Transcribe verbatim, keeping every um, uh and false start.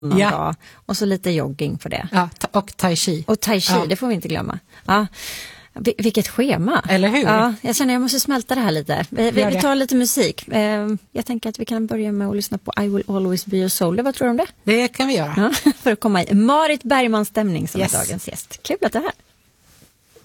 någon Ja. dag. Och så lite jogging på det. Ja, ta- och tai chi. Och tai chi, Ja. det får vi inte glömma. Ja. Vil- vilket schema. Eller hur? Ja, jag känner jag måste smälta det här lite. Vi, vi, Gör vi det. tar lite musik. Eh, jag tänker att vi kan börja med att lyssna på I Will Always Be Your Soul. Vad tror du om det? Det kan vi göra. Ja, för att komma i Marit Bergman-stämning som Yes. är dagens gäst. Kul att du är här.